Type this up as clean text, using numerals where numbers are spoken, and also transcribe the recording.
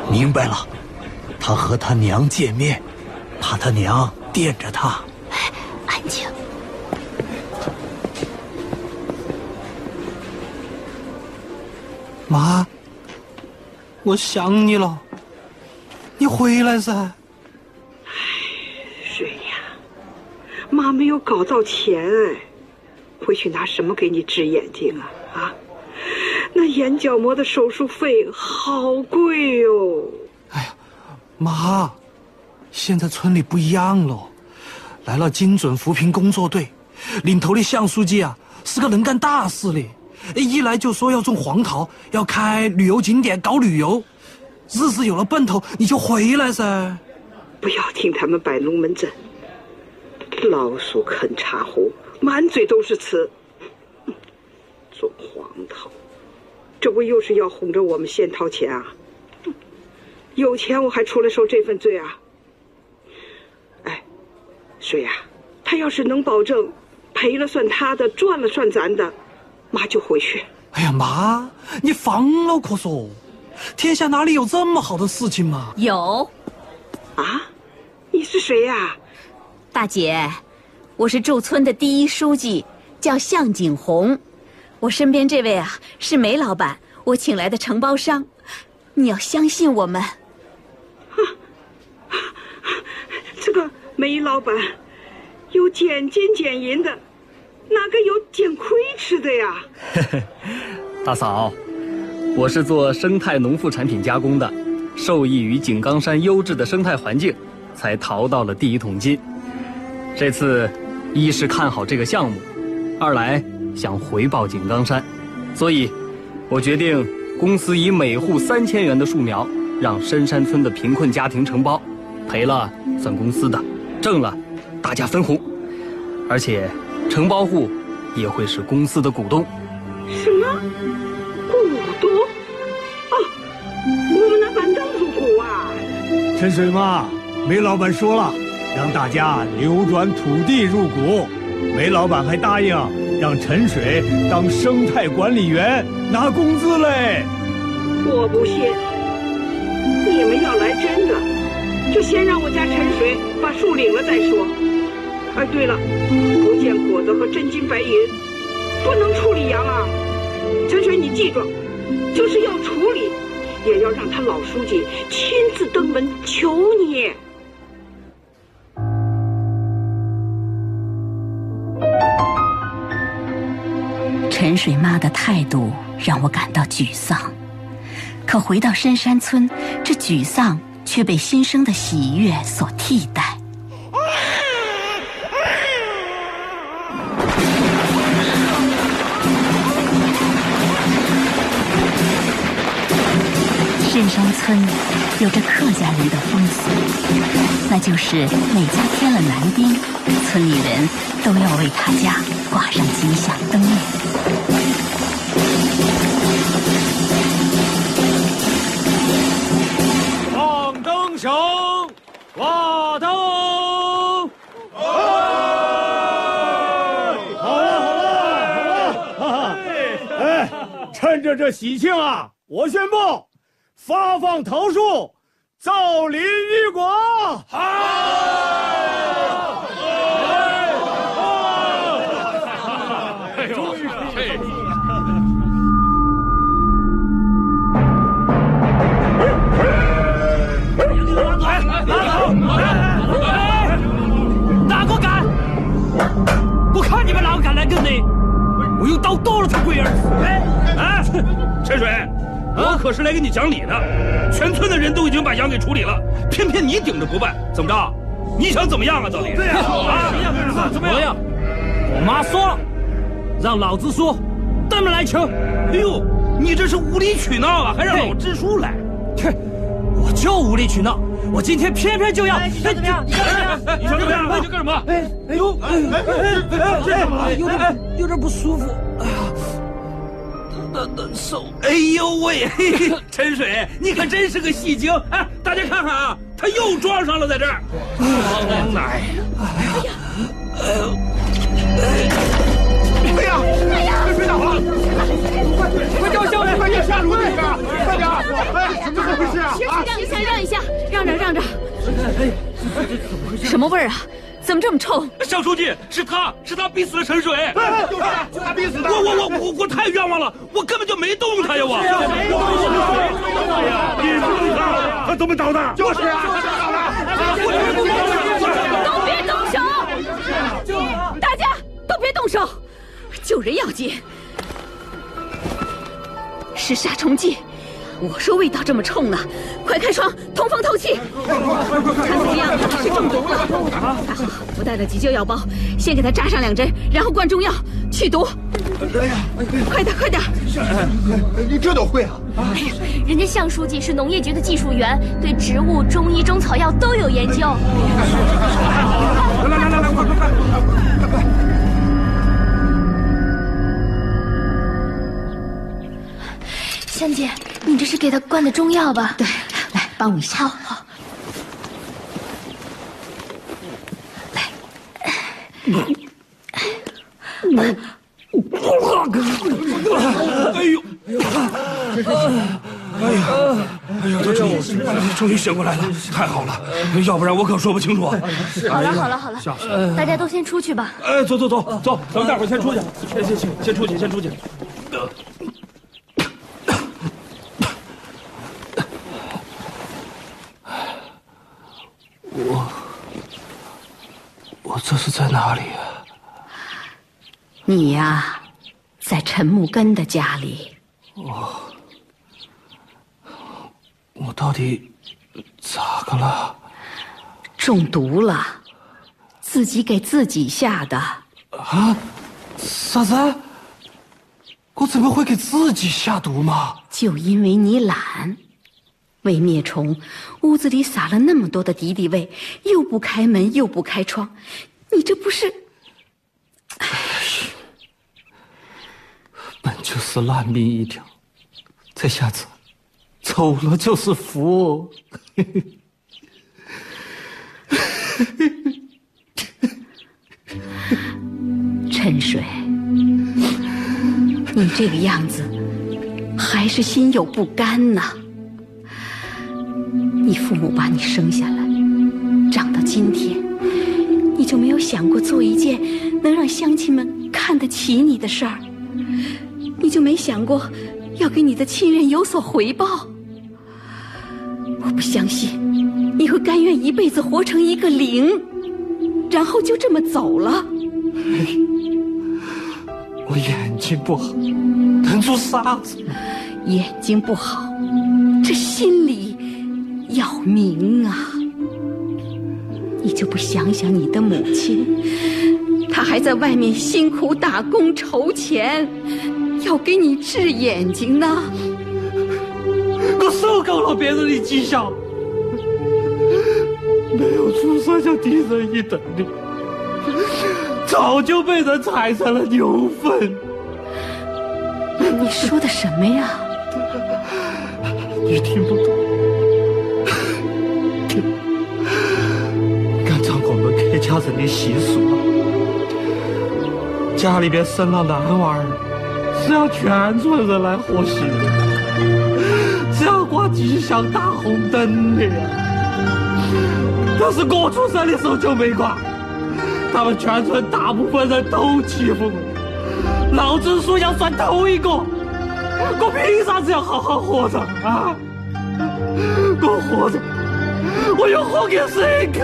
明白了，他和他娘见面，怕他娘惦着他。 安静。 妈，我想你了，你回来噻。 水呀，妈没有搞到钱哎，回去拿什么给你治眼睛啊？啊，那眼角膜的手术费好贵哟。 哎呀，妈，现在村里不一样了，来了精准扶贫工作队，领头的向书记啊是个能干大事的，一来就说要种黄桃，要开旅游景点搞旅游，日子有了奔头你就回来噻。 不要听他们摆龙门阵，老鼠啃茶壶，满嘴都是刺。种黄桃，这不又是要哄着我们先掏钱啊？有钱我还出来受这份罪啊？哎，水呀，他要是能保证赔了算他的，赚了算咱的，妈就回去。 哎呀妈，你放了可说，天下哪里有这么好的事情嘛？ 有啊，你是谁呀？ 大姐，我是驻村的第一书记，叫向景红。我身边这位啊是梅老板，我请来的承包商，你要相信我们。 这个梅老板有捡金捡银的，哪个有捡亏吃的呀？ 大嫂，我是做生态农副产品加工的，受益于井冈山优质的生态环境，才淘到了第一桶金。这次一是看好这个项目，二来想回报井冈山，所以我决定公司以每户3000元的树苗让深山村的贫困家庭承包，赔了算公司的，挣了大家分红，而且承包户也会是公司的股东。 什么股东？哦，我们那板凳入股啊！ 陈水妈，梅老板说了，让大家流转土地入股。梅老板还答应让陈水当生态管理员拿工资嘞。 我不信，你们要来真的，就先让我家陈水把树领了再说。哎，对了，不见果子和真金白银不能处理羊啊！陈水，你记住，就是要处理，也要让他老书记亲自登门求你。 陈水妈的态度让我感到沮丧，可回到深山村，这沮丧却被新生的喜悦所替代。深山村有着客家人的风俗，那就是每家添了男丁，村里人都要为他家挂上吉祥灯笼。 放灯声，挂灯。趁着这喜庆啊，我宣布发放桃树，造林育果。好！哎呦， 哪个敢？我看你们哪个敢来跟你！我用刀剁了他龟儿子！ 哎，陈水，我可是来给你讲理的。全村的人都已经把羊给处理了，偏偏你顶着不办，怎么着？你想怎么样啊？到底？ 对呀，怎么样？我妈说了，让老支书登门来求。 哎呦，你这是无理取闹啊，还让老支书来？ 切，我就无理取闹，我今天偏偏就要。 你想怎么样？你想怎么样？你想怎么样？你想干什么？ 哎呦，这怎么了？有点不舒服。哎呀，难受。 哎呦喂，陈水，你可真是个戏精！哎，大家看看啊，他又撞上了，在这儿。 哎呀，哎呀， 哎呀，哎呀！ 别打了！快叫校长，快点下楼那边，快点！哎，怎么回事啊？ 让一下，让着。什么味儿啊？怎么这么臭？ 向书记，是他逼死了陈水。就他逼死的。我太冤枉了，我根本就没动他呀！我没动他，你动他，他怎么倒的？就是啊，他怎么倒的？ 都别动手！大家都别动手，救人要紧。是杀虫剂。我说味道这么冲呢，快开窗通风透气。看怎么样，是中毒了。还好我带了急救药包，先给他扎上2针，然后灌中药去毒。哎呀，快点！ 你这都会啊？ 哎呀，人家向书记是农业局的技术员，对植物、中医、中草药都有研究。 来，快！ 香姐，你这是给他灌的中药吧？ 对，来帮我一下。好。来。 哎呀，他终于醒过来了，太好了，要不然我可说不清楚。 好了，大家都先出去吧。 哎，走，咱们大伙先出去。先出去。 我这是在哪里啊？ 你呀，在陈木根的家里。 我到底咋个了？ 中毒了，自己给自己下的。 啊？啥子？我怎么会给自己下毒嘛？ 就因为你懒。为灭虫，屋子里撒了那么多的敌敌畏，又不开门又不开窗，你这不是…… 本就是烂命一条，这下子走了就是福。 陈水，你这个样子，还是心有不甘呐。你父母把你生下来，长到今天，你就没有想过做一件能让乡亲们看得起你的事儿？你就没想过要给你的亲人有所回报？我不相信你会甘愿一辈子活成一个零，然后就这么走了。 我眼睛不好，能做啥子？ 眼睛不好，这心里要明啊！你就不想想你的母亲，她还在外面辛苦打工筹钱，要给你治眼睛呢。 我受够了别人的讥笑，没有出生就低人一等的，早就被人踩成了牛粪。 你说的什么呀？ 你听不懂。按照我们客家人的习俗，家里边生了男娃儿，是要全村人来贺喜的，是要挂吉祥大红灯的呀。但是我出生的时候就没挂，他们全村大部分人都欺负我，老子数要算头一个，我凭啥子要好好活着啊？我活着，我又活给谁看？